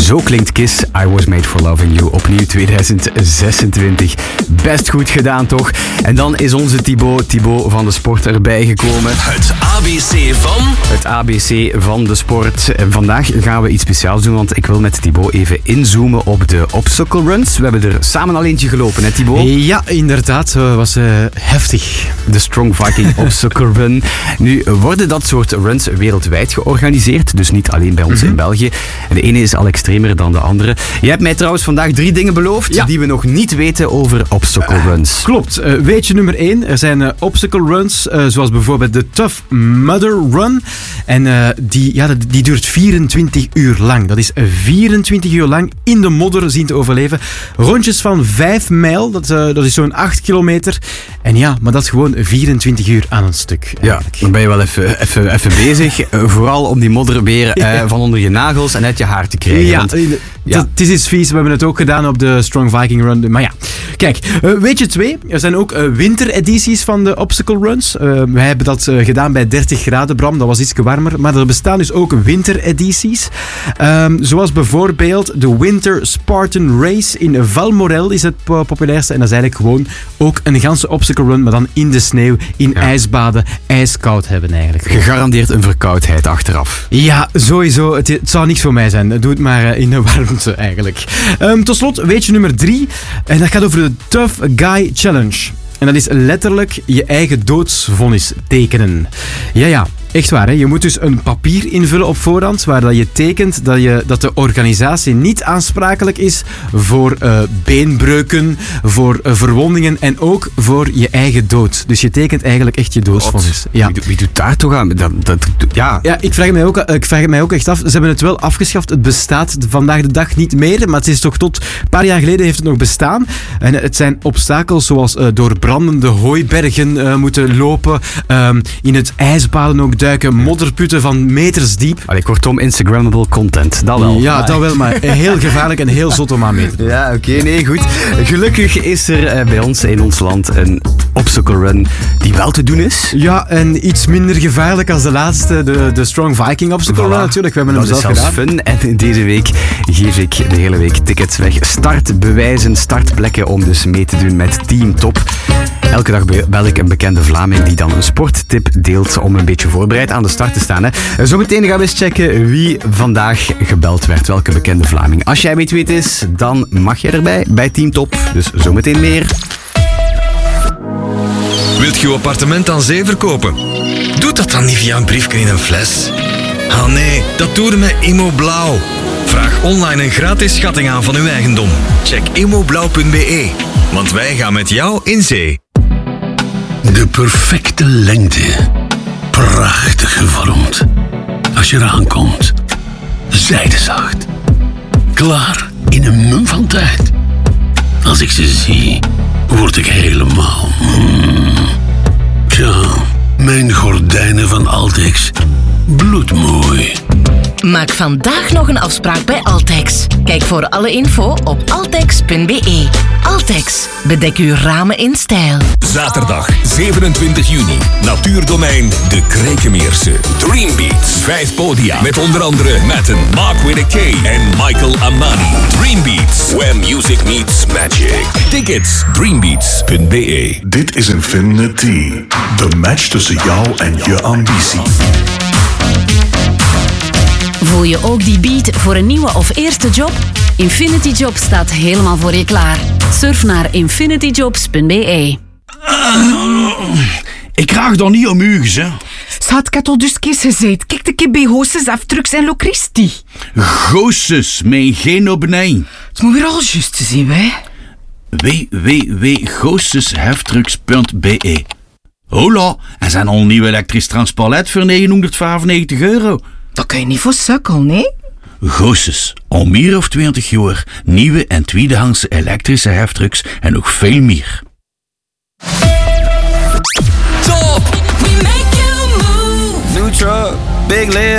Zo klinkt Kiss, I Was Made For Loving You, opnieuw 2026. Best goed gedaan toch? En dan is onze Thibaut van de Sport erbij gekomen. Het ABC van... Het ABC van de Sport. Vandaag gaan we iets speciaals doen, want ik wil met Thibaut even inzoomen op de obstacle runs. We hebben er samen al eentje gelopen, hè Thibaut? Ja, inderdaad. Het was heftig. De Strong Viking Obstacle Run. Nu worden dat soort runs wereldwijd georganiseerd, dus niet alleen bij ons in België. En de ene is al extremer dan de andere. Je hebt mij trouwens vandaag 3 dingen beloofd die we nog niet weten over obstacle runs. Klopt. Weetje nummer 1. Er zijn obstacle runs, zoals bijvoorbeeld de Tough Mudder Run. En die duurt 24 uur lang. Dat is 24 uur lang in de modder zien te overleven. Rondjes van 5 mijl, dat is zo'n 8 kilometer. En ja, maar dat is gewoon 24 uur aan een stuk. Ja, dan ben je wel even bezig. Vooral om die modder weer van onder je nagels en uit je haar te krijgen. Ja, het is iets vies. We hebben het ook gedaan op de Strong Viking Run. Maar ja, kijk, weetje 2. Er zijn ook winteredities van de obstacle runs. Wij hebben dat gedaan bij 30 graden, Bram. Dat was iets warmer. Maar er bestaan dus ook winteredities. Zoals bijvoorbeeld de Winter Spartan Race in Valmorel is het populairste. En dat is eigenlijk gewoon ook een ganse obstacle run, maar dan in de sneeuw, in ijsbaden, ijskoud hebben eigenlijk. Gegarandeerd een verkoudheid achteraf. Ja, sowieso. Het zou niks voor mij zijn. Doe het maar in de warmte eigenlijk. Tot slot, weetje nummer 3. En dat gaat over de Tough Guy Challenge. En dat is letterlijk je eigen doodsvonnis tekenen. Ja. Echt waar, hè? Je moet dus een papier invullen op voorhand waar dat je tekent dat de organisatie niet aansprakelijk is voor beenbreuken, voor verwondingen en ook voor je eigen dood. Dus je tekent eigenlijk echt je doodsvonnis. Ja. Wie doet daar toch aan? Ja, ik vraag het mij ook echt af. Ze hebben het wel afgeschaft. Het bestaat vandaag de dag niet meer, maar het is toch tot een paar jaar geleden heeft het nog bestaan. En het zijn obstakels zoals door brandende hooibergen moeten lopen, in het ijsbaden ook duiken, modderputten van meters diep. Kortom, Instagrammable content. Dat wel. Ja, dat wel, maar heel gevaarlijk en heel zot om aan mee te doen. Ja, oké, nee, goed. Gelukkig is er bij ons in ons land een obstacle run die wel te doen is. Ja, en iets minder gevaarlijk als de laatste, de Strong Viking Obstacle Run natuurlijk. We hebben hem zelf gedaan. Dat is zelfs fun. En deze week geef ik de hele week tickets weg. Startbewijzen, startplekken om dus mee te doen met Team Top. Elke dag bel ik een bekende Vlaming die dan een sporttip deelt om een beetje voorbereid aan de start te staan. Hè. Zometeen gaan we eens checken wie vandaag gebeld werd. Welke bekende Vlaming. Als jij weet wie het is, dan mag je erbij bij Team Top. Dus zometeen meer. Wilt je uw appartement aan zee verkopen? Doe dat dan niet via een briefje in een fles. Ah nee, dat doe je met Immoblauw. Vraag online een gratis schatting aan van uw eigendom. Check immoblauw.be, want wij gaan met jou in zee. De perfecte lengte. Prachtig gevormd. Als je eraan komt, zijdezacht. Klaar in een mum van tijd. Als ik ze zie, word ik helemaal... Tja, mijn gordijnen van Altex. Bloedmooi. Maak vandaag nog een afspraak bij Altex. Kijk voor alle info op altex.be. Altex, bedek uw ramen in stijl. Zaterdag 27 juni. Natuurdomein De Krekenmeerse. Dreambeats. 5 podia met onder andere Matten, Mark Whittaker en Michael Amani. Dreambeats. Where music meets magic. Tickets dreambeats.be. Dit is Infinity. De match tussen jou en je ambitie. Voel je ook die beat voor een nieuwe of eerste job? Infinity Jobs staat helemaal voor je klaar. Surf naar infinityjobs.be. Ik krijg dan niet om uur, hè. Schat, ik had al dus keer gezegd. Kijk de keer bij Goossens, Aftrucks en Locristi. Goossens, mijn geen op nee. Het moet weer al juist te zien, hè. www.goossensheftrucks.be. Hola, er zijn al een nieuw elektrisch transpalet voor €995. Dat kan je niet voor sukkel, nee? Goossens, al meer of 20 jaar. Nieuwe en tweedehandse elektrische heftrucks en nog veel meer. Top! New truck, big lift.